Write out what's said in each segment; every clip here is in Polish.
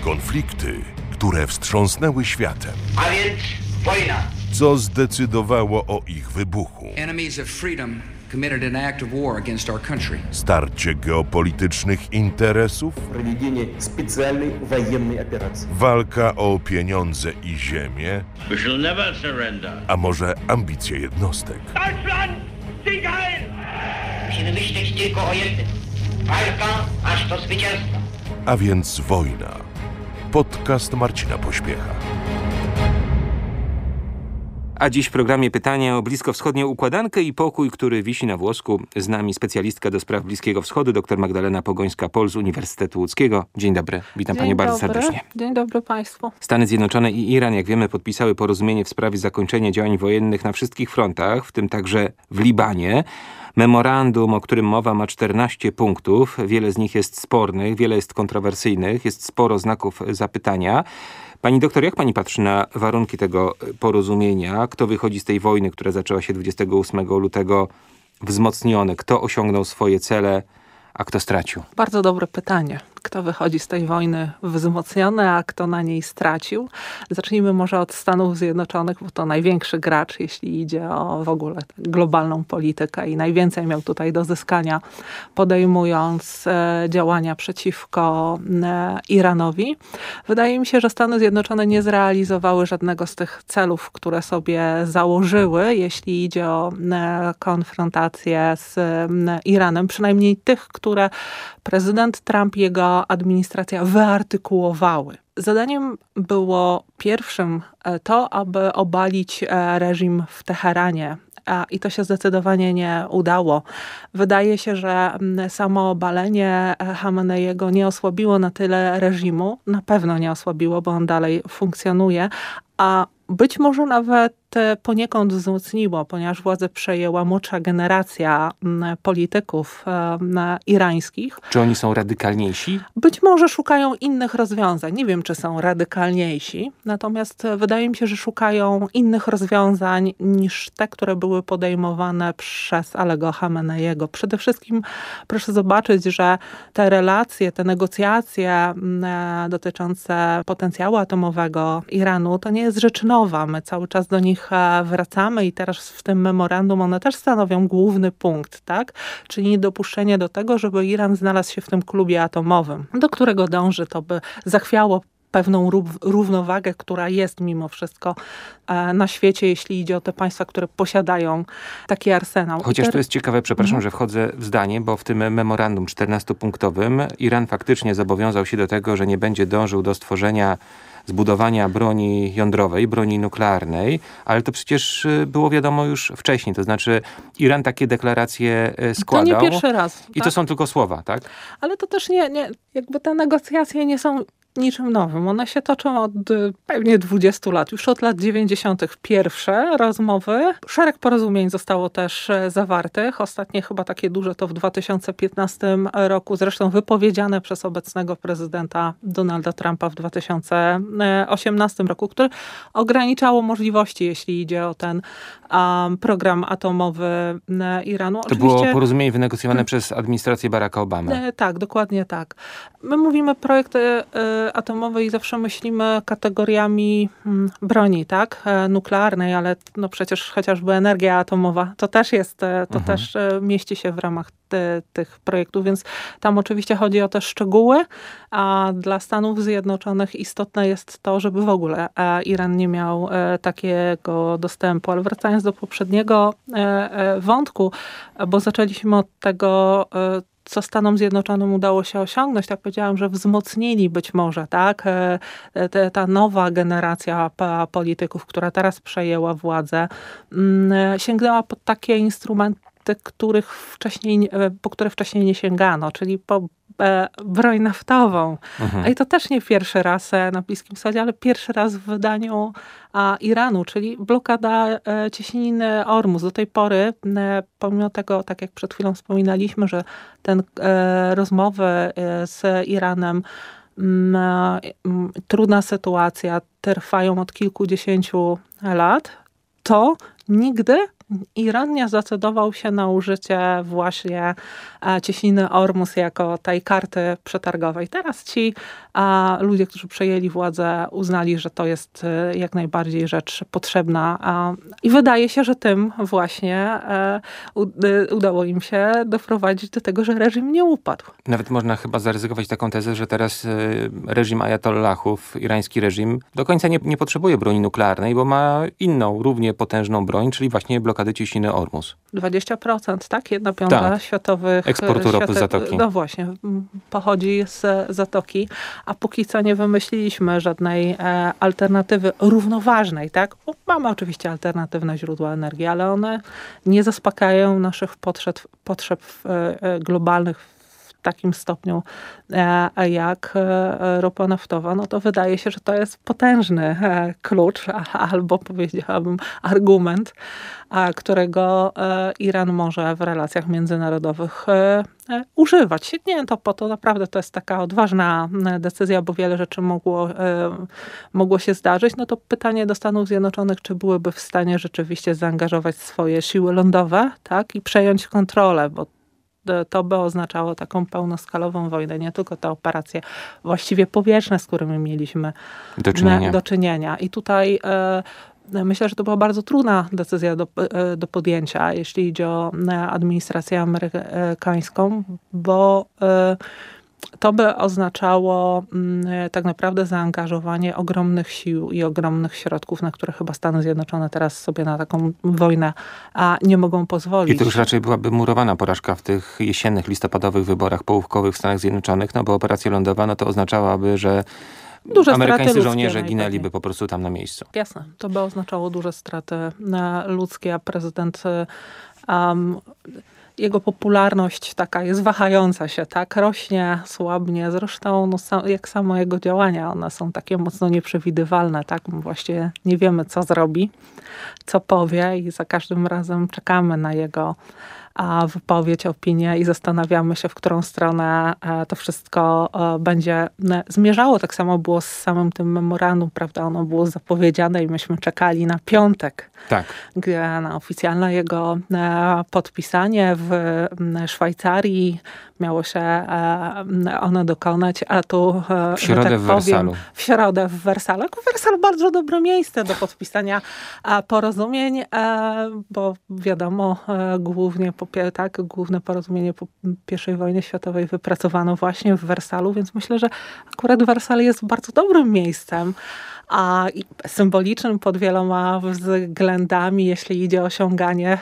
Konflikty, które wstrząsnęły światem. A więc wojna. Co zdecydowało o ich wybuchu? Enemies of freedom committed an act of war against our country. Starcie geopolitycznych interesów? Проведение специальной военной операции. Walka o pieniądze i ziemię? We shall never surrender. A może ambicje jednostek? Deutschland, Sieg heil! Musimy myśleć tylko o jednym. Walka aż do zwycięstwa. A więc wojna. Podcast Marcina Pośpiecha. A dziś w programie pytania o bliskowschodnią układankę i pokój, który wisi na włosku. Z nami specjalistka do spraw Bliskiego Wschodu, dr Magdalena Pogońska-Pol z Uniwersytetu Łódzkiego. Dzień dobry, witam Panią bardzo serdecznie. Dzień dobry Państwu. Stany Zjednoczone i Iran, jak wiemy, podpisały porozumienie w sprawie zakończenia działań wojennych na wszystkich frontach, w tym także w Libanie. Memorandum, o którym mowa, ma 14 punktów. Wiele z nich jest spornych, wiele jest kontrowersyjnych, jest sporo znaków zapytania. Pani doktor, jak pani patrzy na warunki tego porozumienia? Kto wychodzi z tej wojny, która zaczęła się 28 lutego wzmocniony? Kto osiągnął swoje cele, a kto stracił? Bardzo dobre pytanie. Kto wychodzi z tej wojny wzmocniony, a kto na niej stracił? Zacznijmy może od Stanów Zjednoczonych, bo to największy gracz, jeśli idzie o w ogóle globalną politykę i najwięcej miał tutaj do zyskania, podejmując działania przeciwko Iranowi. Wydaje mi się, że Stany Zjednoczone nie zrealizowały żadnego z tych celów, które sobie założyły, jeśli idzie o konfrontację z Iranem, przynajmniej tych, które prezydent Trump i jego administracja wyartykułowały. Zadaniem było pierwszym to, aby obalić reżim w Teheranie. I to się zdecydowanie nie udało. Wydaje się, że samo obalenie Chameneiego nie osłabiło na tyle reżimu. Na pewno nie osłabiło, bo on dalej funkcjonuje. A być może nawet poniekąd wzmocniło, ponieważ władzę przejęła młodsza generacja polityków irańskich. Czy oni są radykalniejsi? Być może szukają innych rozwiązań. Nie wiem, czy są radykalniejsi. Natomiast wydaje mi się, że szukają innych rozwiązań niż te, które były podejmowane przez Alego Chameneiego. Przede wszystkim proszę zobaczyć, że te relacje, te negocjacje dotyczące potencjału atomowego Iranu, to nie jest rzecz nowa. My cały czas do nich wracamy i teraz w tym memorandum one też stanowią główny punkt, tak? Czyli niedopuszczenie do tego, żeby Iran znalazł się w tym klubie atomowym, do którego dąży, to by zachwiało pewną równowagę, która jest mimo wszystko na świecie, jeśli idzie o te państwa, które posiadają taki arsenał. Chociaż to jest ciekawe, przepraszam, że wchodzę w zdanie, bo w tym memorandum 14-punktowym Iran faktycznie zobowiązał się do tego, że nie będzie dążył do zbudowania broni jądrowej, broni nuklearnej, ale to przecież było wiadomo już wcześniej. To znaczy Iran takie deklaracje składał. To nie pierwszy raz. I to są tylko słowa, tak? Ale to też nie jakby te negocjacje nie są niczym nowym. One się toczą od pewnie 20 lat. Już od lat 90. pierwsze rozmowy. Szereg porozumień zostało też zawartych. Ostatnie chyba takie duże to w 2015 roku. Zresztą wypowiedziane przez obecnego prezydenta Donalda Trumpa w 2018 roku, który ograniczało możliwości, jeśli idzie o ten program atomowy Iranu. To było porozumienie wynegocjowane przez administrację Baracka Obamy. Tak, dokładnie tak. My mówimy projekty atomowej i zawsze myślimy kategoriami broni, tak? Nuklearnej, ale no przecież chociażby energia atomowa to też jest, też mieści się w ramach tych projektów, więc tam oczywiście chodzi o te szczegóły, a dla Stanów Zjednoczonych istotne jest to, żeby w ogóle Iran nie miał takiego dostępu. Ale wracając do poprzedniego wątku, bo zaczęliśmy od tego, co Stanom Zjednoczonym udało się osiągnąć, tak powiedziałam, że wzmocnili być może, tak, ta nowa generacja polityków, która teraz przejęła władzę, sięgnęła po takie instrumenty, po które wcześniej nie sięgano, czyli po broń naftową. I to też nie pierwszy raz na Bliskim Wschodzie, ale pierwszy raz w wydaniu Iranu, czyli blokada cieśniny Ormus. Do tej pory, pomimo tego, tak jak przed chwilą wspominaliśmy, że ten rozmowy z Iranem, trudna sytuacja, trwają od kilkudziesięciu lat, to nigdy Iran nie zdecydował się na użycie właśnie cieśniny Ormus jako tej karty przetargowej. Teraz ci ludzie, którzy przejęli władzę, uznali, że to jest jak najbardziej rzecz potrzebna i wydaje się, że tym właśnie udało im się doprowadzić do tego, że reżim nie upadł. Nawet można chyba zaryzykować taką tezę, że teraz reżim ajatollahów, irański reżim, do końca nie potrzebuje broni nuklearnej, bo ma inną, równie potężną broń, czyli właśnie blokady cieśniny Ormus. 20%, tak? 1/5 światowych eksportu ropy z Zatoki. No właśnie, pochodzi z Zatoki, a póki co nie wymyśliliśmy żadnej alternatywy równoważnej, tak? Bo mamy oczywiście alternatywne źródła energii, ale one nie zaspokajają naszych potrzeb globalnych w takim stopniu jak ropa naftowa, no to wydaje się, że to jest potężny klucz, albo powiedziałabym argument, którego Iran może w relacjach międzynarodowych używać. Sięgnięto po to, naprawdę to jest taka odważna decyzja, bo wiele rzeczy mogło się zdarzyć. No to pytanie do Stanów Zjednoczonych, czy byłyby w stanie rzeczywiście zaangażować swoje siły lądowe, tak, i przejąć kontrolę, bo to by oznaczało taką pełnoskalową wojnę, nie tylko te operacje właściwie powietrzne, z którymi mieliśmy do czynienia. I tutaj myślę, że to była bardzo trudna decyzja do podjęcia, jeśli idzie o administrację amerykańską, bo to by oznaczało tak naprawdę zaangażowanie ogromnych sił i ogromnych środków, na które chyba Stany Zjednoczone teraz sobie na taką wojnę nie mogą pozwolić. I to już raczej byłaby murowana porażka w tych jesiennych, listopadowych wyborach połówkowych w Stanach Zjednoczonych, no bo operacja lądowa, no to oznaczałaby, że duże amerykańscy żołnierze ginęliby po prostu tam na miejscu. Jasne, to by oznaczało duże straty ludzkie, a prezydent jego popularność taka jest wahająca się, tak? Rośnie, słabnie. Zresztą jak samo jego działania, one są takie mocno nieprzewidywalne, tak? Właściwie nie wiemy, co zrobi, co powie i za każdym razem czekamy na jego wypowiedź, opinię i zastanawiamy się, w którą stronę to wszystko będzie zmierzało. Tak samo było z samym tym memorandum, prawda? Ono było zapowiedziane i myśmy czekali na piątek, na oficjalne jego podpisanie w Szwajcarii. Miało się ono dokonać, a tu w środę w Wersalu. W środę w Wersalu. Wersal bardzo dobre miejsce do podpisania porozumień, bo wiadomo, główne porozumienie po I wojnie światowej wypracowano właśnie w Wersalu, więc myślę, że akurat Wersal jest bardzo dobrym miejscem, a symbolicznym pod wieloma względami, jeśli idzie o osiąganie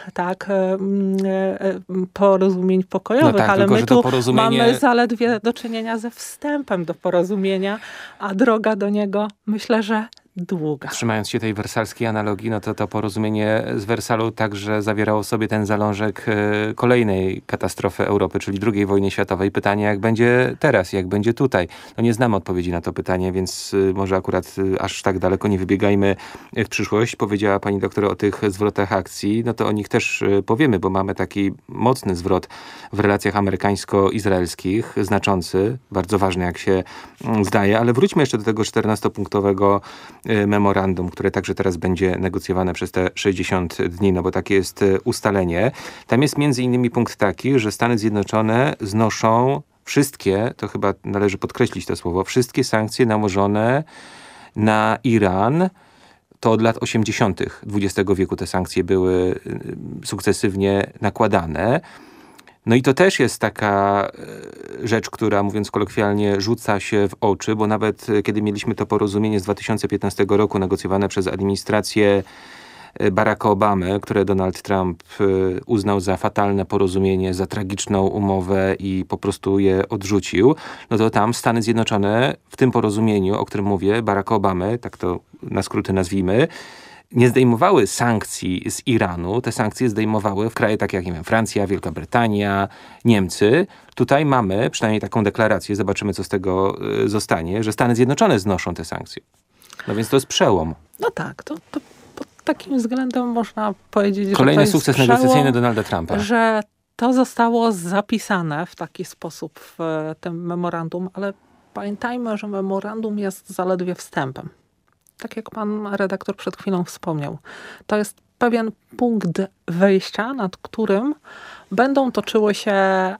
porozumień pokojowych, no tak, ale my tu mamy zaledwie do czynienia ze wstępem do porozumienia, a droga do niego, myślę, że długa. Trzymając się tej wersalskiej analogii, no to porozumienie z Wersalu także zawierało w sobie ten zalążek kolejnej katastrofy Europy, czyli II wojny światowej. Pytanie, jak będzie teraz, jak będzie tutaj. No nie znamy odpowiedzi na to pytanie, więc może akurat aż tak daleko nie wybiegajmy w przyszłość. Powiedziała pani doktor o tych zwrotach akcji, no to o nich też powiemy, bo mamy taki mocny zwrot w relacjach amerykańsko-izraelskich, znaczący, bardzo ważny, jak się zdaje, ale wróćmy jeszcze do tego 14-punktowego memorandum, które także teraz będzie negocjowane przez te 60 dni, no bo takie jest ustalenie. Tam jest między innymi punkt taki, że Stany Zjednoczone znoszą wszystkie, to chyba należy podkreślić to słowo, wszystkie sankcje nałożone na Iran. To od lat 80. XX wieku te sankcje były sukcesywnie nakładane. No i to też jest taka rzecz, która, mówiąc kolokwialnie, rzuca się w oczy, bo nawet kiedy mieliśmy to porozumienie z 2015 roku negocjowane przez administrację Baracka Obamy, które Donald Trump uznał za fatalne porozumienie, za tragiczną umowę i po prostu je odrzucił, no to tam Stany Zjednoczone w tym porozumieniu, o którym mówię, Baracka Obamy, tak to na skróty nazwijmy, nie zdejmowały sankcji z Iranu. Te sankcje zdejmowały w kraje takie jak, nie wiem, Francja, Wielka Brytania, Niemcy. Tutaj mamy przynajmniej taką deklarację, zobaczymy, co z tego zostanie, że Stany Zjednoczone znoszą te sankcje. No więc to jest przełom. No tak, to pod takim względem można powiedzieć, kolejny że to jest sukces negocjacyjny Donalda Trumpa. Że to zostało zapisane w taki sposób w tym memorandum, ale pamiętajmy, że memorandum jest zaledwie wstępem. tak jak pan redaktor przed chwilą wspomniał, to jest pewien punkt wyjścia, nad którym będą toczyły się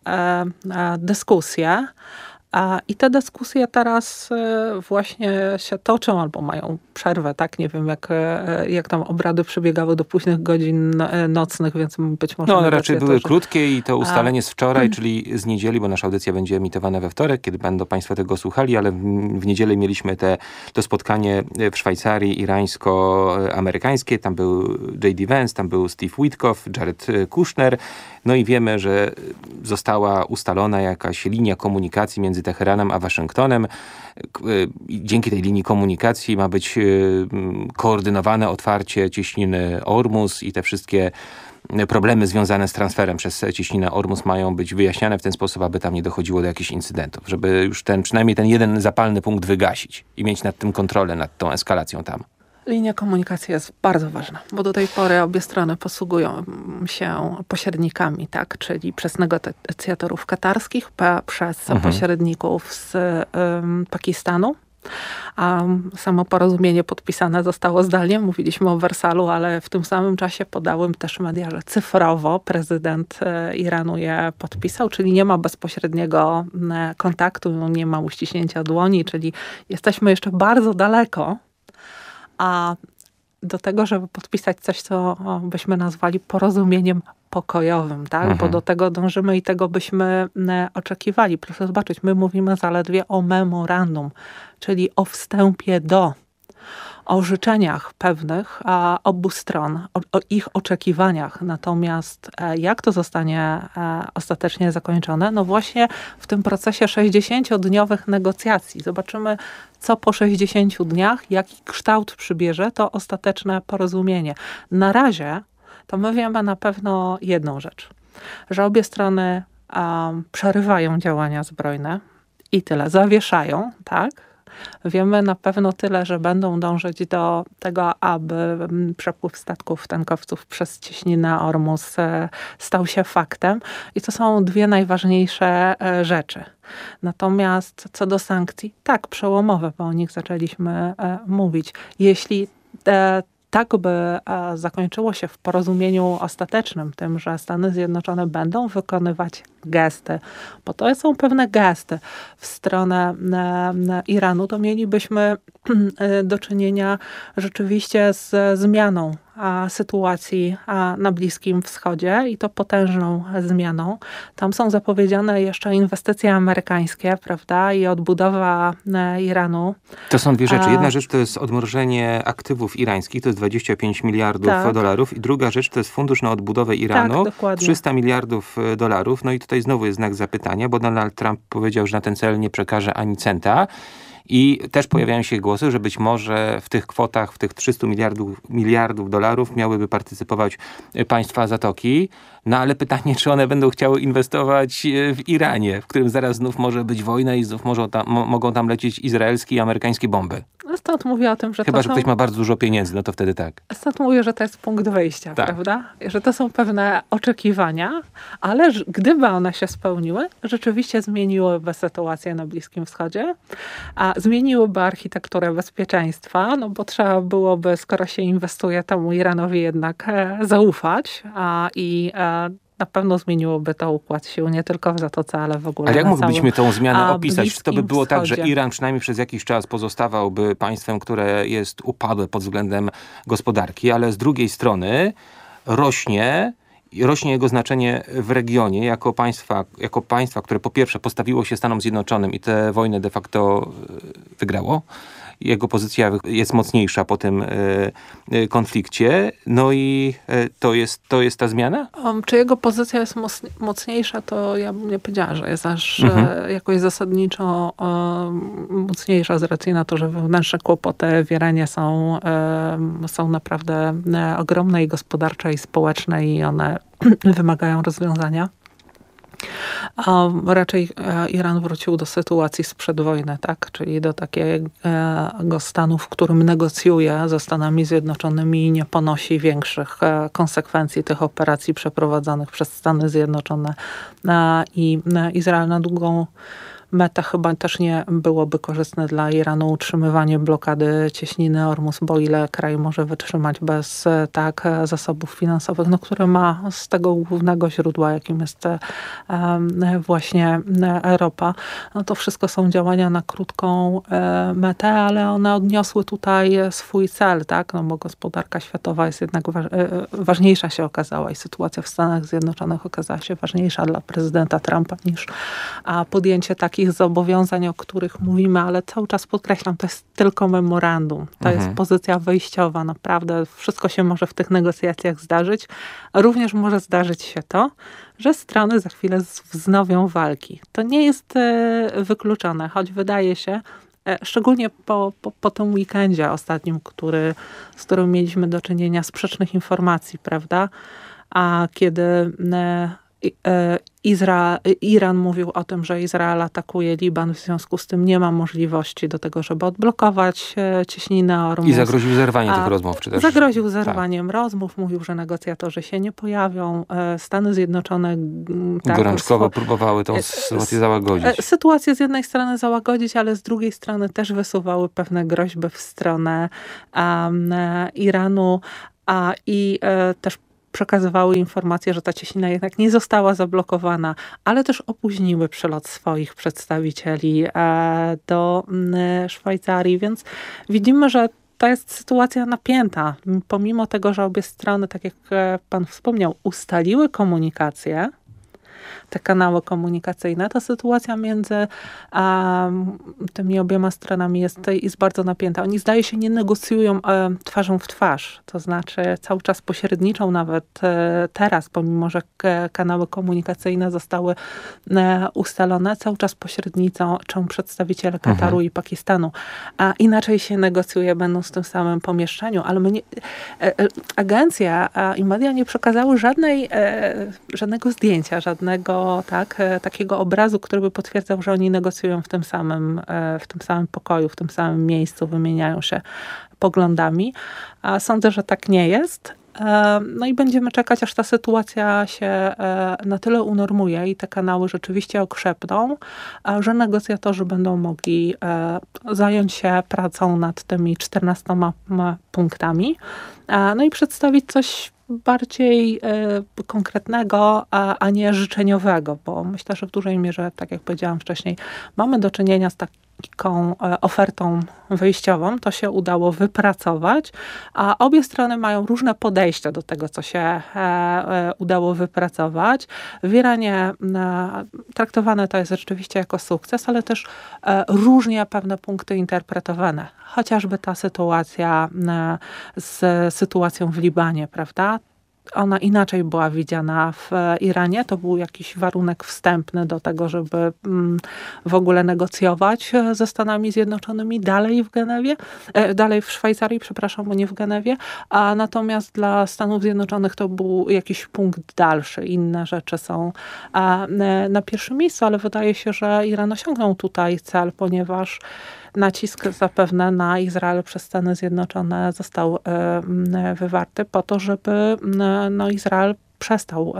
dyskusje. I te dyskusje teraz właśnie się toczą albo mają przerwę, tak? Nie wiem, jak tam obrady przebiegały do późnych godzin nocnych, więc być może... No one raczej były krótkie i to ustalenie z wczoraj, czyli z niedzieli, bo nasza audycja będzie emitowana we wtorek, kiedy będą państwo tego słuchali, ale w niedzielę mieliśmy to spotkanie w Szwajcarii irańsko-amerykańskie. Tam był J.D. Vance, tam był Steve Witkoff, Jared Kushner. No i wiemy, że została ustalona jakaś linia komunikacji między Teheranem a Waszyngtonem. Dzięki tej linii komunikacji ma być koordynowane otwarcie cieśniny Ormus i te wszystkie problemy związane z transferem przez cieśninę Ormus mają być wyjaśniane w ten sposób, aby tam nie dochodziło do jakichś incydentów, żeby już przynajmniej ten jeden zapalny punkt wygasić i mieć nad tym kontrolę, nad tą eskalacją tam. Linia komunikacji jest bardzo ważna, bo do tej pory obie strony posługują się pośrednikami, tak? Czyli przez negocjatorów katarskich, przez pośredników z Pakistanu. A samo porozumienie podpisane zostało zdalnie. Mówiliśmy o Wersalu, ale w tym samym czasie podały też media, że cyfrowo prezydent Iranu je podpisał, czyli nie ma bezpośredniego kontaktu, nie ma uściśnięcia dłoni, czyli jesteśmy jeszcze bardzo daleko. A do tego, żeby podpisać coś, co byśmy nazwali porozumieniem pokojowym, tak? Bo do tego dążymy i tego byśmy oczekiwali. Proszę zobaczyć, my mówimy zaledwie o memorandum, czyli o wstępie o życzeniach pewnych obu stron, o ich oczekiwaniach. Natomiast jak to zostanie ostatecznie zakończone? No właśnie w tym procesie 60-dniowych negocjacji. Zobaczymy, co po 60 dniach, jaki kształt przybierze to ostateczne porozumienie. Na razie to my wiemy na pewno jedną rzecz, że obie strony przerywają działania zbrojne i tyle, zawieszają, tak? Wiemy na pewno tyle, że będą dążyć do tego, aby przepływ statków tankowców przez cieśninę Ormus stał się faktem. I to są dwie najważniejsze rzeczy. Natomiast co do sankcji, tak, przełomowe, bo o nich zaczęliśmy mówić. Jeśli tak by zakończyło się w porozumieniu ostatecznym, tym, że Stany Zjednoczone będą wykonywać gesty, bo to są pewne gesty w stronę Iranu, to mielibyśmy do czynienia rzeczywiście z zmianą sytuacji na Bliskim Wschodzie i to potężną zmianą. Tam są zapowiedziane jeszcze inwestycje amerykańskie, prawda, i odbudowa Iranu. To są dwie rzeczy. Jedna rzecz to jest odmrożenie aktywów irańskich, to jest 25 miliardów dolarów i druga rzecz to jest fundusz na odbudowę Iranu, 300 miliardów dolarów. No i tutaj znowu jest znak zapytania, bo Donald Trump powiedział, że na ten cel nie przekaże ani centa. I też pojawiają się głosy, że być może w tych kwotach, w tych 300 miliardów dolarów miałyby partycypować państwa Zatoki. No ale pytanie, czy one będą chciały inwestować w Iranie, w którym zaraz znów może być wojna i znów mogą tam lecieć izraelskie i amerykańskie bomby. No stąd mówię o tym, że Chyba, że ktoś ma bardzo dużo pieniędzy, no to wtedy tak. Stąd mówię, że to jest punkt wyjścia, tak, prawda? Że to są pewne oczekiwania, ale gdyby one się spełniły, rzeczywiście zmieniłyby sytuację na Bliskim Wschodzie, a zmieniłyby architekturę bezpieczeństwa, no bo trzeba byłoby, skoro się inwestuje, temu Iranowi jednak zaufać i na pewno zmieniłoby to układ sił, nie tylko w Zatoce, ale w ogóle. Ale jak moglibyśmy tą zmianę opisać? Czy to by było tak, że Wschodzie. Iran przynajmniej przez jakiś czas pozostawałby państwem, które jest upadłe pod względem gospodarki, ale z drugiej strony rośnie jego znaczenie w regionie jako państwa, które po pierwsze postawiło się Stanom Zjednoczonym i tę wojnę de facto wygrało. Jego pozycja jest mocniejsza po tym konflikcie. No i to jest ta zmiana? Czy jego pozycja jest mocniejsza, to ja bym nie powiedziała, że jest aż jakoś zasadniczo mocniejsza z racji na to, że wewnętrzne kłopoty w Iranie są naprawdę ogromne i gospodarcze, i społeczne, i one wymagają rozwiązania. Raczej Iran wrócił do sytuacji sprzed wojny, tak? Czyli do takiego stanu, w którym negocjuje ze Stanami Zjednoczonymi i nie ponosi większych konsekwencji tych operacji przeprowadzanych przez Stany Zjednoczone i Izrael na długą metę chyba też nie byłoby korzystne dla Iranu utrzymywanie blokady cieśniny Ormus, bo ile kraj może wytrzymać bez zasobów finansowych, które ma z tego głównego źródła, jakim jest właśnie ropa. To wszystko są działania na krótką metę, ale one odniosły tutaj swój cel, tak? Bo gospodarka światowa jest jednak ważniejsza się okazała i sytuacja w Stanach Zjednoczonych okazała się ważniejsza dla prezydenta Trumpa niż podjęcie takich zobowiązań, o których mówimy, ale cały czas podkreślam, to jest tylko memorandum. To jest pozycja wyjściowa. Naprawdę wszystko się może w tych negocjacjach zdarzyć. Również może zdarzyć się to, że strony za chwilę wznowią walki. To nie jest wykluczone, choć wydaje się, szczególnie po tym weekendzie ostatnim, z którym mieliśmy do czynienia, sprzecznych informacji, prawda? A kiedy Iran mówił o tym, że Izrael atakuje Liban, w związku z tym nie ma możliwości do tego, żeby odblokować cieśninę Ormus. I zagroził zerwaniem tych rozmów. Czy też... Zagroził zerwaniem rozmów, mówił, że negocjatorzy się nie pojawią. Stany Zjednoczone gorączkowo próbowały tą sytuację załagodzić. Sytuację z jednej strony załagodzić, ale z drugiej strony też wysuwały pewne groźby w stronę Iranu i też przekazywały informacje, że ta cieśnina jednak nie została zablokowana, ale też opóźniły przylot swoich przedstawicieli do Szwajcarii, więc widzimy, że to jest sytuacja napięta. Pomimo tego, że obie strony, tak jak pan wspomniał, ustaliły komunikację, te kanały komunikacyjne, ta sytuacja między tymi obiema stronami jest bardzo napięta. Oni, zdaje się, nie negocjują twarzą w twarz. To znaczy cały czas pośredniczą nawet teraz, pomimo że kanały komunikacyjne zostały ustalone, cały czas pośredniczą przedstawiciele Kataru i Pakistanu. A inaczej się negocjuje, będąc w tym samym pomieszczeniu. Ale agencja i media nie przekazały żadnego zdjęcia, żadnego takiego obrazu, który by potwierdzał, że oni negocjują w tym samym pokoju, w tym samym miejscu, wymieniają się poglądami. Sądzę, że tak nie jest. I będziemy czekać, aż ta sytuacja się na tyle unormuje i te kanały rzeczywiście okrzepną, że negocjatorzy będą mogli zająć się pracą nad tymi 14 punktami, i przedstawić coś bardziej konkretnego, a nie życzeniowego, bo myślę, że w dużej mierze, tak jak powiedziałam wcześniej, mamy do czynienia z taką ofertą wyjściową. To się udało wypracować, a obie strony mają różne podejścia do tego, co się udało wypracować. W Iranie traktowane to jest rzeczywiście jako sukces, ale też różnie pewne punkty interpretowane. Chociażby ta sytuacja z sytuacją w Libanie, prawda? Ona inaczej była widziana w Iranie. To był jakiś warunek wstępny do tego, żeby w ogóle negocjować ze Stanami Zjednoczonymi dalej w Szwajcarii, bo nie w Genewie. A natomiast dla Stanów Zjednoczonych to był jakiś punkt dalszy. Inne rzeczy są na pierwszym miejscu, ale wydaje się, że Iran osiągnął tutaj cel, ponieważ nacisk zapewne na Izrael przez Stany Zjednoczone został wywarty po to, żeby Izrael przestał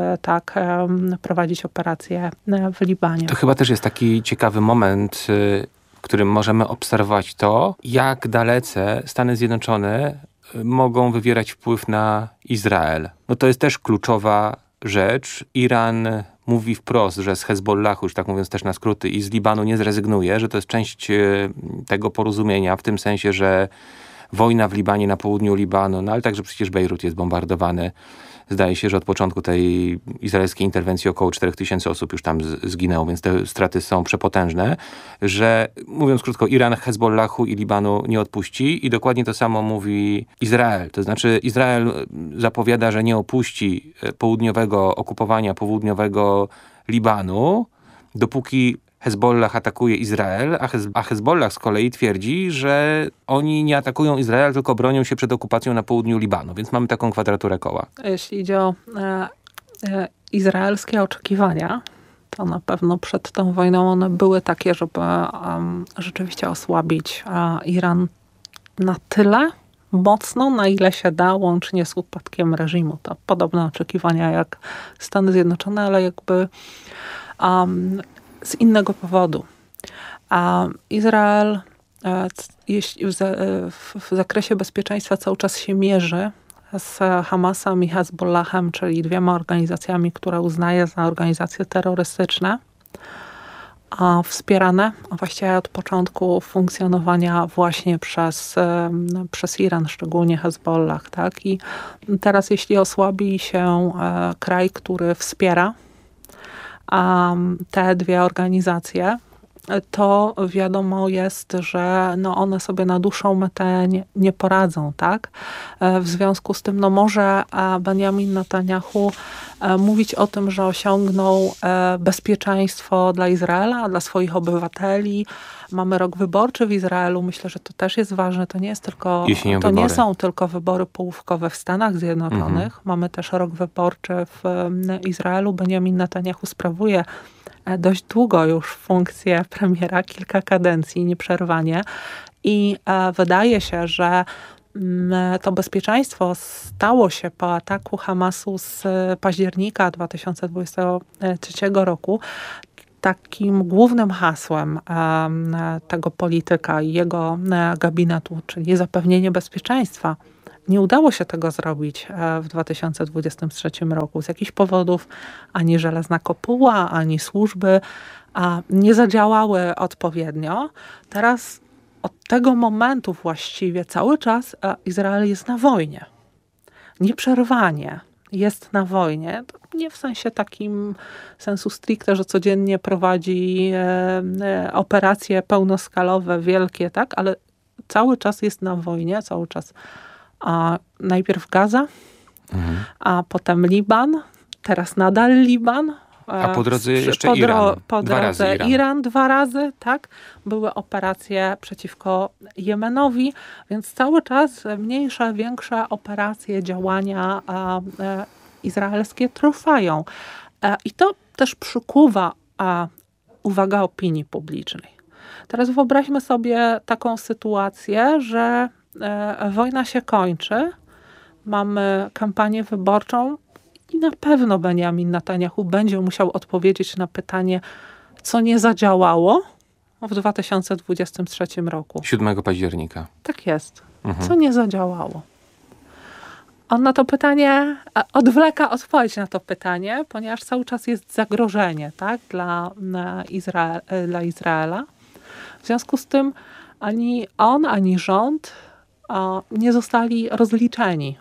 prowadzić operacje w Libanie. To chyba też jest taki ciekawy moment, w którym możemy obserwować to, jak dalece Stany Zjednoczone mogą wywierać wpływ na Izrael. To jest też kluczowa rzecz. Iran mówi wprost, że z Hezbollahu, już tak mówiąc też na skróty, i z Libanu nie zrezygnuje, że to jest część tego porozumienia, w tym sensie, że wojna w Libanie, na południu Libanu, ale także przecież Bejrut jest bombardowany. Zdaje się, że od początku tej izraelskiej interwencji około 4000 osób już tam zginęło, więc te straty są przepotężne, że mówiąc krótko, Iran Hezbollahu i Libanu nie odpuści i dokładnie to samo mówi Izrael. To znaczy Izrael zapowiada, że nie opuści okupowania południowego Libanu, dopóki Hezbollah atakuje Izrael, a Hezbollah z kolei twierdzi, że oni nie atakują Izrael, tylko bronią się przed okupacją na południu Libanu. Więc mamy taką kwadraturę koła. Jeśli idzie o izraelskie oczekiwania, to na pewno przed tą wojną one były takie, żeby rzeczywiście osłabić Iran na tyle mocno, na ile się da, łącznie z upadkiem reżimu. To podobne oczekiwania jak Stany Zjednoczone, ale jakby z innego powodu. A Izrael jeśli w zakresie bezpieczeństwa cały czas się mierzy z Hamasem i Hezbollahem, czyli dwiema organizacjami, które uznaje za organizacje terrorystyczne, a wspierane właściwie od początku funkcjonowania właśnie przez Iran, szczególnie Hezbollah. Tak? I teraz jeśli osłabi się kraj, który wspiera te dwie organizacje, to wiadomo jest, że one sobie na dłuższą metę nie poradzą, tak? W związku z tym może Benjamin Netanyahu mówić o tym, że osiągnął bezpieczeństwo dla Izraela, dla swoich obywateli. Mamy rok wyborczy w Izraelu. Myślę, że to też jest ważne. To nie jest tylko, to nie są tylko wybory połówkowe w Stanach Zjednoczonych. Mamy też rok wyborczy w Izraelu. Benjamin Netanyahu sprawuje dość długo już funkcję premiera, kilka kadencji nieprzerwanie i wydaje się, że to bezpieczeństwo stało się po ataku Hamasu z października 2023 roku takim głównym hasłem tego polityka i jego gabinetu, czyli zapewnienie bezpieczeństwa. Nie udało się tego zrobić w 2023 roku. Z jakichś powodów ani Żelazna Kopuła, ani służby nie zadziałały odpowiednio. Teraz od tego momentu właściwie cały czas Izrael jest na wojnie. Nieprzerwanie jest na wojnie. Nie w sensie takim sensu stricte, że codziennie prowadzi operacje pełnoskalowe, wielkie, tak? Ale cały czas jest na wojnie, cały czas najpierw Gaza, a potem Liban, teraz nadal Liban. A po drodze jeszcze Iran. Po drodze Iran 2 razy, tak? Były operacje przeciwko Jemenowi, więc cały czas mniejsze, większe operacje, działania izraelskie trwają. I to też przykuwa uwagę opinii publicznej. Teraz wyobraźmy sobie taką sytuację, że wojna się kończy, mamy kampanię wyborczą i na pewno Benjamin Netanyahu będzie musiał odpowiedzieć na pytanie, co nie zadziałało w 2023 roku. 7 października. Tak jest. Co nie zadziałało? On na to pytanie odwleka odpowiedź na to pytanie, ponieważ cały czas jest zagrożenie, tak, dla Izraela. W związku z tym ani on, ani rząd nie zostali rozliczeni.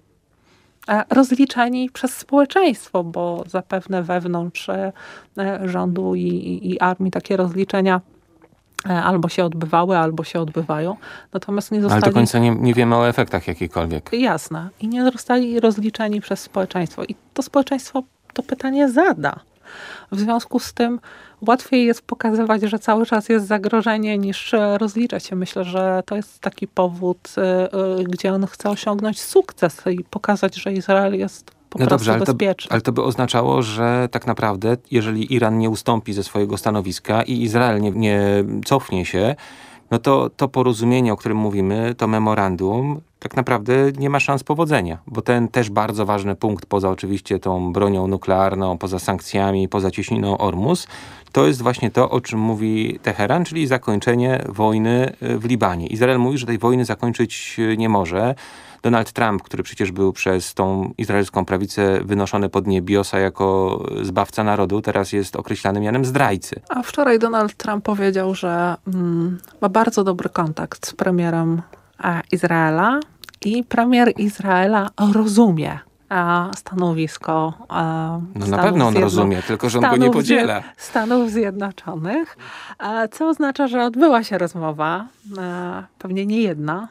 Rozliczeni przez społeczeństwo, bo zapewne wewnątrz rządu i armii takie rozliczenia albo się odbywały, albo się odbywają. Natomiast nie zostali... Ale do końca nie wiemy o efektach jakichkolwiek. Jasne. I nie zostali rozliczeni przez społeczeństwo. I to społeczeństwo to pytanie zada. W związku z tym łatwiej jest pokazywać, że cały czas jest zagrożenie, niż rozliczać się. Myślę, że to jest taki powód, gdzie on chce osiągnąć sukces i pokazać, że Izrael jest po prostu bezpieczny. Ale to by oznaczało, że tak naprawdę, jeżeli Iran nie ustąpi ze swojego stanowiska i Izrael nie cofnie się, no to porozumienie, o którym mówimy, to memorandum, tak naprawdę nie ma szans powodzenia. Bo ten też bardzo ważny punkt, poza oczywiście tą bronią nuklearną, poza sankcjami, poza cieśniną Ormus, to jest właśnie to, o czym mówi Teheran, czyli zakończenie wojny w Libanie. Izrael mówi, że tej wojny zakończyć nie może. Donald Trump, który przecież był przez tą izraelską prawicę wynoszony pod niebiosa jako zbawca narodu, teraz jest określany mianem zdrajcy. A wczoraj Donald Trump powiedział, że ma bardzo dobry kontakt z premierem Izraela i premier Izraela rozumie stanowisko na pewno on rozumie, tylko że on go nie podziela. Stanów Zjednoczonych, co oznacza, że odbyła się rozmowa, pewnie nie jedna,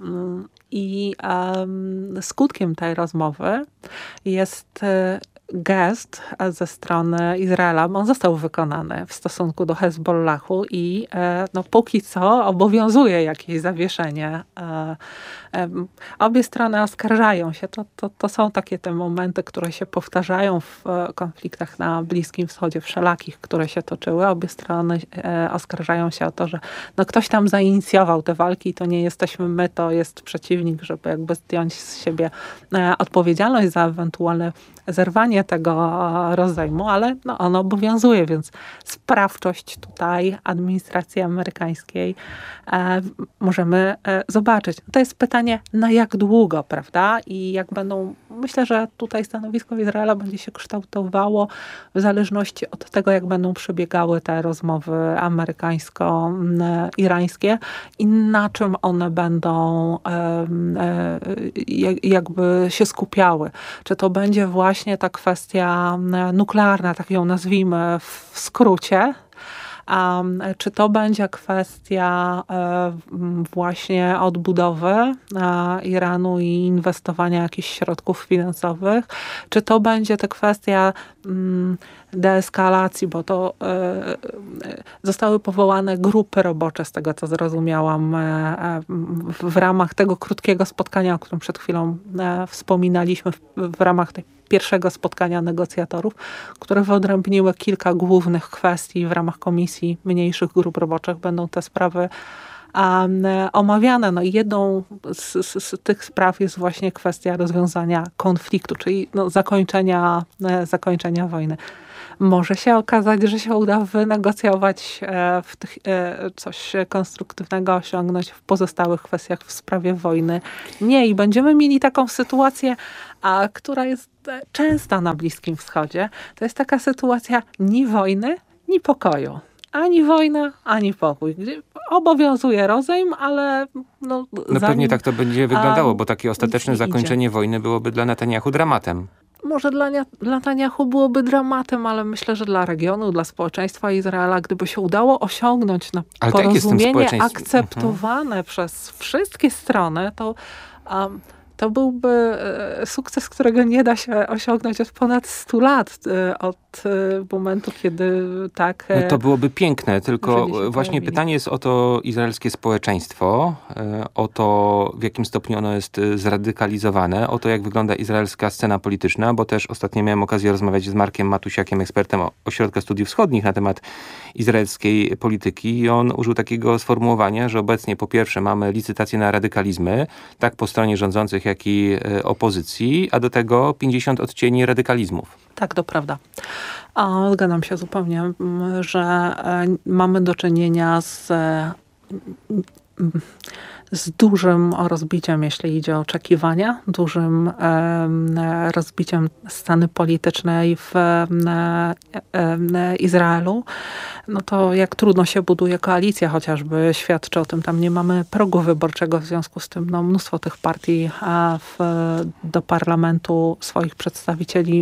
i skutkiem tej rozmowy jest gest ze strony Izraela. On został wykonany w stosunku do Hezbollahu i póki co obowiązuje jakieś zawieszenie. Obie strony oskarżają się. To są takie te momenty, które się powtarzają w konfliktach na Bliskim Wschodzie, wszelakich, które się toczyły. Obie strony oskarżają się o to, że ktoś tam zainicjował te walki i to nie jesteśmy my, to jest przeciwnik, żeby jakby zdjąć z siebie odpowiedzialność za ewentualne zerwanie tego rozejmu, ale no, ono obowiązuje, więc sprawczość tutaj administracji amerykańskiej możemy zobaczyć. To jest pytanie, na jak długo, prawda? I jak będą, myślę, że tutaj stanowisko Izraela będzie się kształtowało w zależności od tego, jak będą przebiegały te rozmowy amerykańsko-irańskie i na czym one będą jakby się skupiały. Czy to będzie właśnie ta kwestia nuklearna, tak ją nazwijmy w skrócie, czy to będzie kwestia właśnie odbudowy Iranu i inwestowania jakichś środków finansowych, czy to będzie ta kwestia deeskalacji, bo to zostały powołane grupy robocze, z tego co zrozumiałam, w ramach tego krótkiego spotkania, o którym przed chwilą wspominaliśmy, w ramach tej pierwszego spotkania negocjatorów, które wyodrębniły kilka głównych kwestii w ramach komisji mniejszych grup roboczych. Będą te sprawy omawiane. No i jedną z tych spraw jest właśnie kwestia rozwiązania konfliktu, czyli no, zakończenia wojny. Może się okazać, że się uda wynegocjować coś konstruktywnego, osiągnąć w pozostałych kwestiach w sprawie wojny. Nie, i będziemy mieli taką sytuację, która jest częsta na Bliskim Wschodzie. To jest taka sytuacja ni wojny, ni pokoju. Ani wojna, ani pokój. Gdzie obowiązuje rozejm, ale no pewnie tak to będzie wyglądało, bo takie ostateczne zakończenie wojny byłoby dla Netanyahu dramatem. Może dla Netanyahu byłoby dramatem, ale myślę, że dla regionu, dla społeczeństwa Izraela, gdyby się udało osiągnąć porozumienie akceptowane przez wszystkie strony, to byłby sukces, którego nie da się osiągnąć od ponad 100 lat, od momentu, kiedy tak... No to byłoby piękne, tylko właśnie pytanie jest o to izraelskie społeczeństwo, o to, w jakim stopniu ono jest zradykalizowane, o to, jak wygląda izraelska scena polityczna, bo też ostatnio miałem okazję rozmawiać z Markiem Matusiakiem, ekspertem Ośrodka Studiów Wschodnich na temat izraelskiej polityki i on użył takiego sformułowania, że obecnie po pierwsze mamy licytację na radykalizmy, tak po stronie rządzących, jak i opozycji, a do tego 50 odcieni radykalizmów. Tak, to prawda. Zgadzam się zupełnie, że mamy do czynienia z dużym rozbiciem, jeśli idzie o oczekiwania, dużym rozbiciem sceny politycznej w Izraelu. No to jak trudno się buduje koalicja, chociażby świadczy o tym, tam nie mamy progu wyborczego, w związku z tym no, mnóstwo tych partii do parlamentu swoich przedstawicieli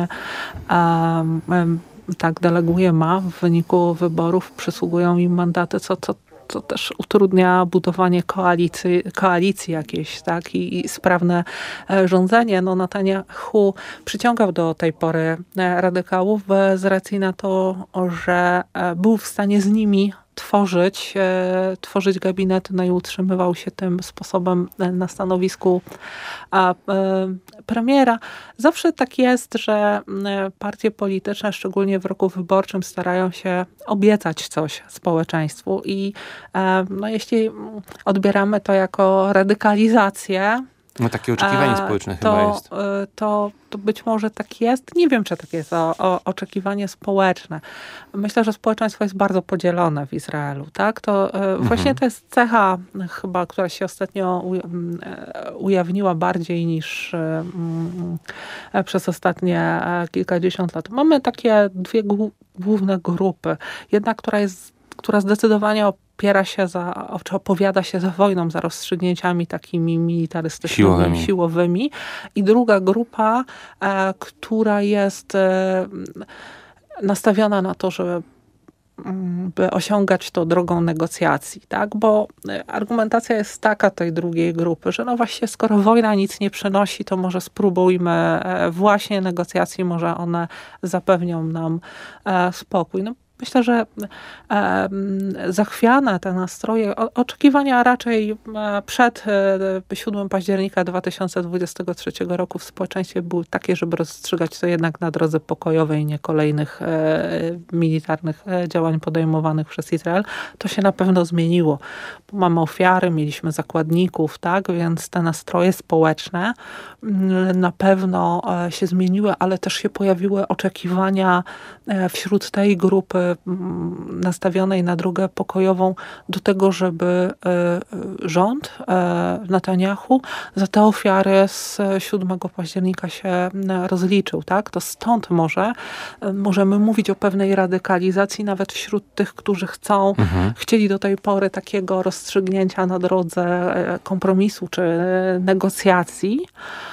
tak deleguje, w wyniku wyborów przysługują im mandaty, co też utrudnia budowanie koalicji jakiejś, tak, i sprawne rządzenie. No, Netanyahu przyciągał do tej pory radykałów z racji na to, że był w stanie z nimi tworzyć gabinety, no i utrzymywał się tym sposobem na stanowisku premiera. Zawsze tak jest, że partie polityczne, szczególnie w roku wyborczym, starają się obiecać coś społeczeństwu i no, jeśli odbieramy to jako radykalizację, no takie oczekiwanie społeczne chyba jest. To być może tak jest. Nie wiem, czy tak jest oczekiwanie społeczne. Myślę, że społeczeństwo jest bardzo podzielone w Izraelu. Tak? To właśnie to jest cecha chyba, która się ostatnio ujawniła bardziej niż przez ostatnie kilkadziesiąt lat. Mamy takie dwie główne grupy. Jedna, która zdecydowanie opiera się czy opowiada się za wojną, za rozstrzygnięciami takimi militarystycznymi, siłowymi. I druga grupa, która jest nastawiona na to, żeby osiągać to drogą negocjacji, tak? Bo argumentacja jest taka tej drugiej grupy, że no właśnie skoro wojna nic nie przynosi, to może spróbujmy właśnie negocjacji, może one zapewnią nam spokój. No, myślę, że zachwiane te nastroje, oczekiwania raczej przed 7 października 2023 roku w społeczeństwie były takie, żeby rozstrzygać to jednak na drodze pokojowej, nie kolejnych militarnych działań podejmowanych przez Izrael. To się na pewno zmieniło. Mamy ofiary, mieliśmy zakładników, tak, więc te nastroje społeczne na pewno się zmieniły, ale też się pojawiły oczekiwania wśród tej grupy nastawionej na drogę pokojową do tego, żeby rząd Netanyahu za te ofiary z 7 października się rozliczył. Tak? To stąd możemy mówić o pewnej radykalizacji nawet wśród tych, którzy chcieli do tej pory takiego rozstrzygnięcia na drodze kompromisu czy negocjacji,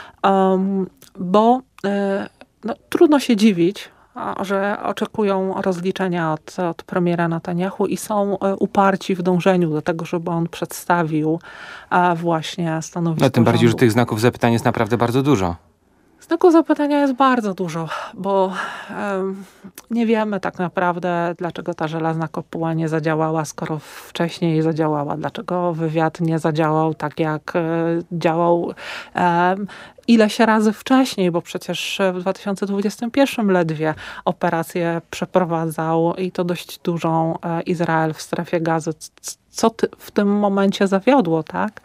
bo trudno się dziwić, że oczekują rozliczenia od premiera Netanyahu i są uparci w dążeniu do tego, żeby on przedstawił właśnie stanowisko tym bardziej, rządu. że tych znaków zapytania jest naprawdę bardzo dużo. Znaków zapytania jest bardzo dużo, bo nie wiemy tak naprawdę, dlaczego ta żelazna kopuła nie zadziałała, skoro wcześniej zadziałała. Dlaczego wywiad nie zadziałał tak, jak działał ileś razy wcześniej, bo przecież w 2021 ledwie operację przeprowadzał i to dość dużą Izrael w strefie Gazy. Co w tym momencie zawiodło, tak?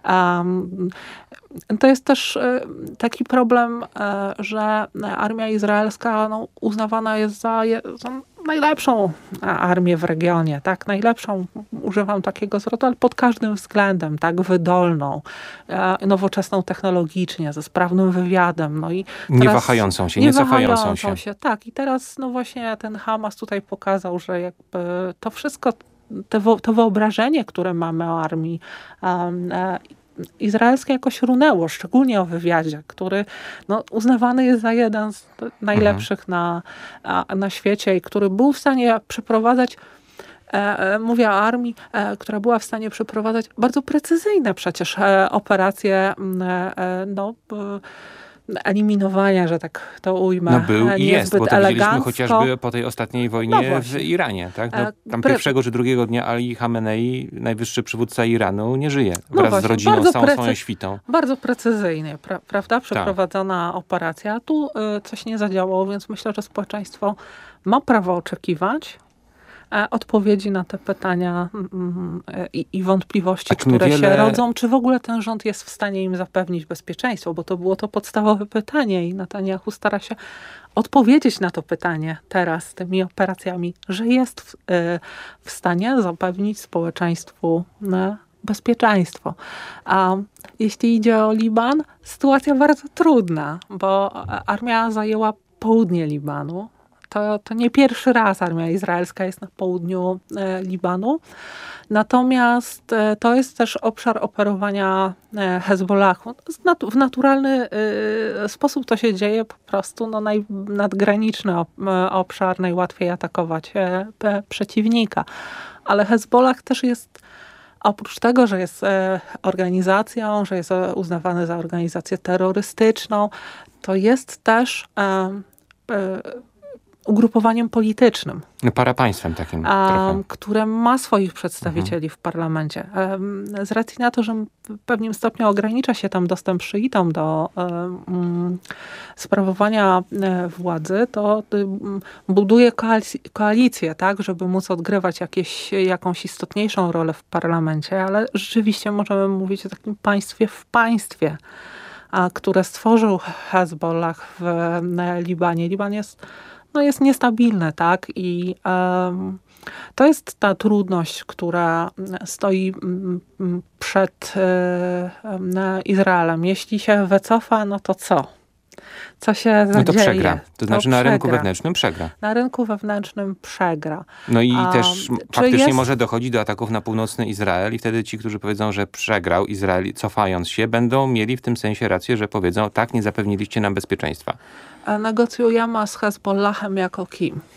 To jest też taki problem, że armia izraelska uznawana jest za najlepszą armię w regionie, tak? Najlepszą, używam takiego zwrotu, ale pod każdym względem, tak? Wydolną, nowoczesną technologicznie, ze sprawnym wywiadem. No i nie wahającą się, nie cofającą się. Tak, i teraz właśnie ten Hamas tutaj pokazał, że jakby to wszystko, to wyobrażenie, które mamy o armii izraelskie jakoś runęło, szczególnie o wywiadzie, który uznawany jest za jeden z najlepszych na świecie i który był w stanie przeprowadzać, mówię o armii, która była w stanie przeprowadzać bardzo precyzyjne przecież operacje eliminowania, że tak to ujmę. Był i jest, bo to widzieliśmy chociażby po tej ostatniej wojnie w Iranie. Tak? Tam pierwszego czy drugiego dnia Ali Khamenei, najwyższy przywódca Iranu, nie żyje. Wraz z rodziną, z całą swoją świtą. Bardzo precyzyjnie, prawda? Przeprowadzona operacja. Tu coś nie zadziałało, więc myślę, że społeczeństwo ma prawo oczekiwać odpowiedzi na te pytania i wątpliwości, które się rodzą. Czy w ogóle ten rząd jest w stanie im zapewnić bezpieczeństwo? Bo to było to podstawowe pytanie i Netanyahu stara się odpowiedzieć na to pytanie teraz tymi operacjami, że jest w stanie zapewnić społeczeństwu bezpieczeństwo. A jeśli idzie o Liban, sytuacja bardzo trudna, bo armia zajęła południe Libanu. To nie pierwszy raz armia izraelska jest na południu Libanu. Natomiast to jest też obszar operowania Hezbollahu. W naturalny sposób to się dzieje po prostu nadgraniczny obszar, najłatwiej atakować przeciwnika. Ale Hezbollah też jest, oprócz tego, że jest organizacją, że jest uznawany za organizację terrorystyczną, to jest też ugrupowaniem politycznym. Parapaństwem takim trochę. Które ma swoich przedstawicieli w parlamencie. Z racji na to, że w pewnym stopniu ogranicza się tam dostęp szyitom do sprawowania władzy, to buduje koalicję, tak, żeby móc odgrywać jakąś istotniejszą rolę w parlamencie, ale rzeczywiście możemy mówić o takim państwie w państwie, które stworzył Hezbollah w Libanie. Liban jest niestabilny, tak? I to jest ta trudność, która stoi przed Izraelem. Jeśli się wycofa, no to co? Co się zadzieje? No to przegra. To znaczy na rynku wewnętrznym przegra. Na rynku wewnętrznym przegra. No i też faktycznie może dochodzić do ataków na północny Izrael i wtedy ci, którzy powiedzą, że przegrał Izrael, cofając się, będą mieli w tym sensie rację, że powiedzą, tak, nie zapewniliście nam bezpieczeństwa. Negocjujemy z Hezbollahem jako kim?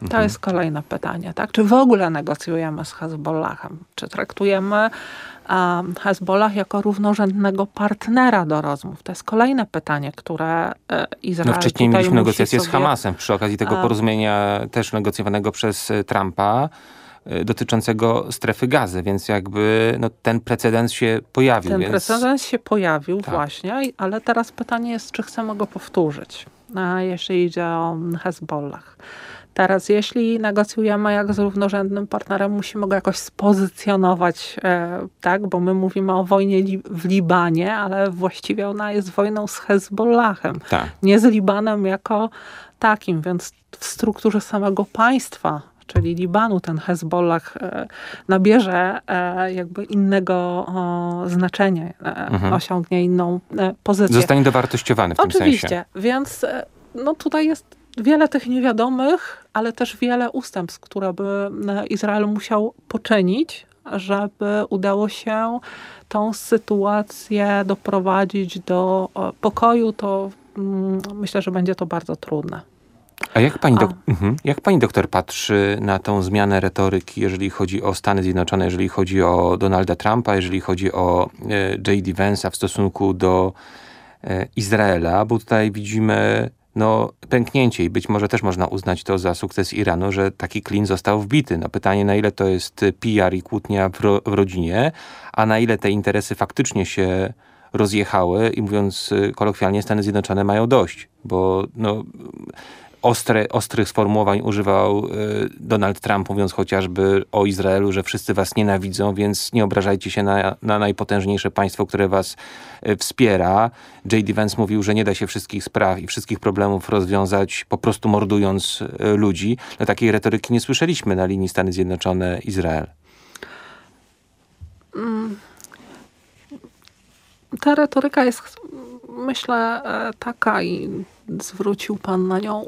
To jest kolejne pytanie, tak? Czy w ogóle negocjujemy z Hezbollahem? Czy traktujemy Hezbollah jako równorzędnego partnera do rozmów? To jest kolejne pytanie, które Izrael wcześniej tutaj mieliśmy negocjacje musi z Hamasem przy okazji tego porozumienia też negocjowanego przez Trumpa dotyczącego strefy Gazy, więc jakby ten precedens się pojawił. Precedens się pojawił właśnie, ale teraz pytanie jest, czy chcemy go powtórzyć, jeśli idzie o Hezbollah. Teraz, jeśli negocjujemy jak z równorzędnym partnerem, musimy go jakoś spozycjonować, tak? Bo my mówimy o wojnie w Libanie, ale właściwie ona jest wojną z Hezbollahem, nie z Libanem jako takim, więc w strukturze samego państwa, czyli Libanu, ten Hezbollah nabierze jakby innego znaczenia, osiągnie inną pozycję. Zostanie dowartościowany w tym sensie. Oczywiście, więc tutaj jest wiele tych niewiadomych, ale też wiele ustępstw, które by Izrael musiał poczynić, żeby udało się tą sytuację doprowadzić do pokoju, to myślę, że będzie to bardzo trudne. A jak pani doktor patrzy na tą zmianę retoryki, jeżeli chodzi o Stany Zjednoczone, jeżeli chodzi o Donalda Trumpa, jeżeli chodzi o J.D. Vance'a w stosunku do Izraela? Bo tutaj widzimy pęknięcie i być może też można uznać to za sukces Iranu, że taki klin został wbity. Pytanie, na ile to jest PR i kłótnia w rodzinie, a na ile te interesy faktycznie się rozjechały i mówiąc kolokwialnie, Stany Zjednoczone mają dość, bo ostrych sformułowań używał Donald Trump, mówiąc chociażby o Izraelu, że wszyscy was nienawidzą, więc nie obrażajcie się na najpotężniejsze państwo, które was wspiera. J.D. Vance mówił, że nie da się wszystkich spraw i wszystkich problemów rozwiązać po prostu mordując ludzi. Takiej retoryki nie słyszeliśmy na linii Stany Zjednoczone-Izrael. Ta retoryka jest, myślę, taka i zwrócił pan na nią